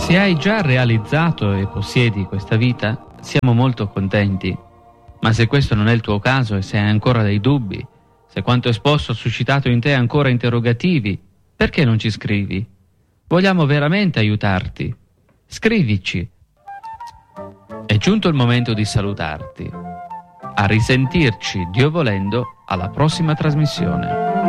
Se hai già realizzato e possiedi questa vita, siamo molto contenti. Ma se questo non è il tuo caso e se hai ancora dei dubbi, se quanto esposto ha suscitato in te ancora interrogativi, perché non ci scrivi? Vogliamo veramente aiutarti. Scrivici. È giunto il momento di salutarti. A risentirci, Dio volendo, alla prossima trasmissione.